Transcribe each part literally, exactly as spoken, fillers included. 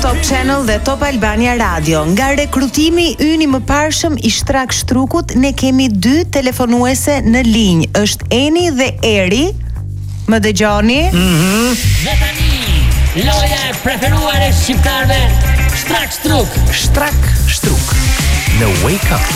Top Channel dhe Top Albania Radio. Nga rekrutimi yni më parshëm i Shtrak Shtrukut, ne kemi dy telefonuese në linjë. Është Eni dhe Eri. Më dëgjoni? Mhm. Dhe tani, loja e preferuar e shqiptarëve, Shtrak Shtruk. Shtrak Shtruk. Në Wake Up.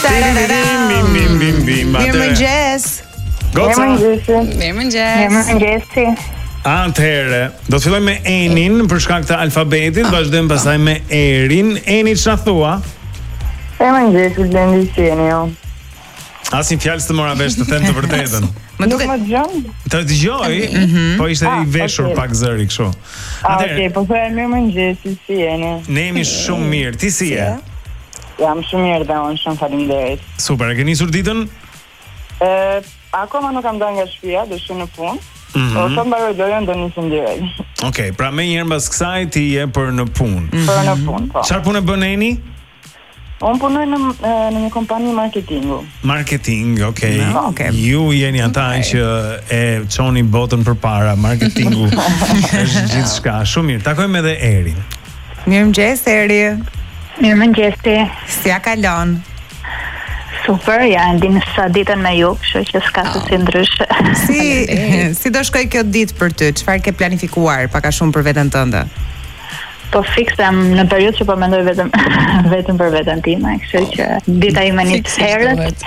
Mirëmëngjes. Goca. Mirëmëngjes. Mirëmëngjes. Atëherë, do të fillojmë me Enin për shkak të alfabetit, vazhdojmë pastaj me Erin. Eni, çfarë thua? Mirëmëngjes, Blendi Qeni. Asim fjalë të mora vesh të them të vërtetën. Më duket më dëgjon? Të dëgjoj, po ishte i veshur pak zëri kështu. Atëherë, po thoya mirëmëngjes, si jeni? Ne jemi shumë mirë. Ti si je? Jam shumë mirë dhe unë shumë faleminderit. Super, e ke nisur ditën? Ë, akoma nuk kam dalë nga shtëpia, do shkoj në punë. Po sa mbaroj lojën do nisim direkt. Okej, pra më njëherë mbas kësaj ti je për në punë. Për në punë, po. Çfarë punë bën Eni? Unë punoj në në një kompani marketingu. Marketing, okay. No, okay. Ju jeni ata okay. që e çoni botën përpara, marketingu. Është gjithçka. Shumë mirë. Takojmë edhe Erin. Mirëmëngjes Eri. Mirëmëngjes ti. Si ja kalon? Super, ja ndin sa ditën me ju, kështu që s'ka të si ndryshe. Si, si do shkoj kjo ditë për ty? Çfarë ke planifikuar pak a shumë për veten tënde? Po fiks jam në periudhë që po mendoj vetëm vetëm për veten time, kështu që dita ime nis herët.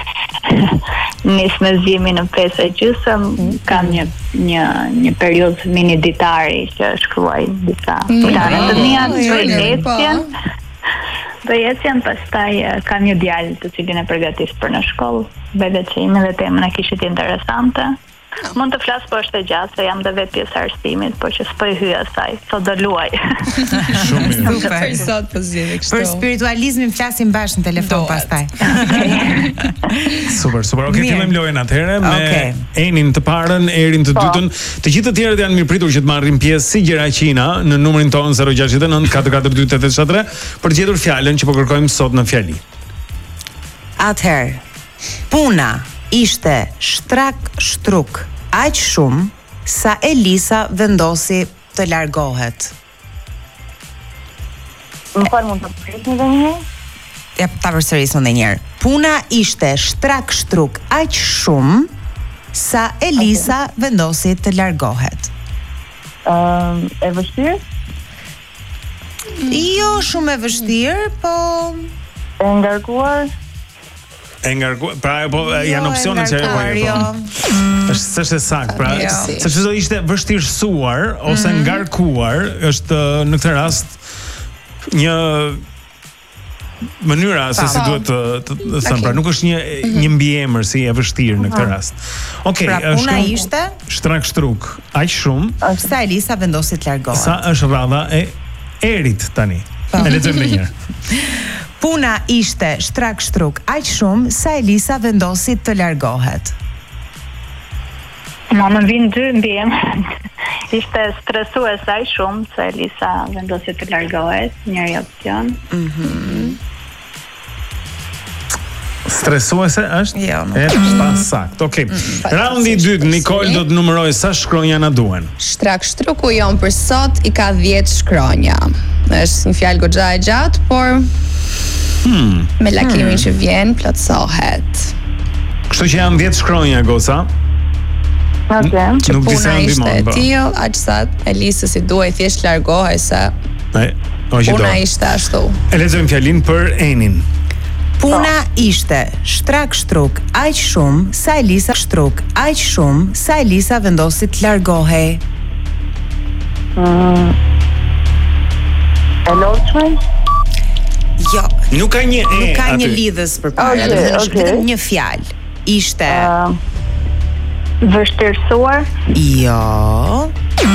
Nis me zgjimin në pesë e gjysëm, kam një një një periudhë mini ditari që shkruaj disa plane të mia të Do jetën, pastaj kam një djalë të cilin e përgatis për në shkollë, bebe që ime dhe temën e kishit interesante. Mund të flas, po është e gjatë, se jam dhe vetë pjesë arsimit, por që s'po i hyj asaj, sot do luaj. Shumë mirë. Super. Për sot po zgjidhni kështu. Për spiritualizmin flasim bashkë në telefon pastaj. Super, super. Okej, Mirë. fillojmë lojën atëherë me Okej. Enin të parën, Erin të dytën. Të gjithë të tjerët janë mirëpritur që të marrin pjesë si Gjeraqina në numrin tonë zero gjashtë nëntë katër katër dy tetë tetë tre për të gjetur fjalën që po kërkojmë sot në fjali. Atëherë, puna ishte Shtrak Shtruk, aq shumë sa Elisa vendosi të largohet. Më falë, mund të përgjithë një dhe një? Ja, ta përsërisun edhe një herë. Puna ishte Shtrak Shtruk, aq shumë sa Elisa okay. vendosi të largohet. Uh, e vështirë? Jo shumë e vështirë, po E ngarkuar? E ngarkuar, pra po janë opsione që ajo po jo. jep. Është s'është saktë, pra, Jo. sepse do ishte vështirësuar ose Mhm. ngarkuar, është në këtë rast një mënyra se si duhet të të të them, pra nuk është një një mbiemër si e vështirë në këtë rast. Okej, pra puna është ishte Shtrak Shtruk, aq shumë sa Elisa vendosi të largohet. sa është rradha e Erit tani. Po. E lexojmë edhe një herë. Puna ishte Shtrak Shtruk, aq shumë sa Elisa vendosi të largohet. Ma më vinë dy mbijem. Ishte stresues aq shumë se Elisa vendosi të largohet, njëri opsion. Stresuese është? Jo, nuk. E pa sakt. Okej. Raundi i dytë, Nikol do të numëroj sa shkronja na duhen. Shtrak Shtruku jon për sot i ka dhjetë shkronja. Është një fjalë goxha e gjatë, por Hmm. me lakimin që vjen plotësohet. Kështu që janë dhjetë shkronja goca. Okej. Që Nuk di se puna janë ishte e ndihmon, po. tillë, aq sa Elisa si duhej thjesht largohej se E, o që do. puna ishte ashtu. E lexojmë fjalin për Enin. Puna ishte Shtrak Shtruk, aq shumë sa Elisa Shtruk, aq shumë sa Elisa vendosi të largohej. Mm. E lotshme? Jo, Nuk ka një e nuk ka aty. një lidhës përpara, Okej, do të thënë është okej. vetëm një fjalë. Ishte Uh, vështirësuar? jo,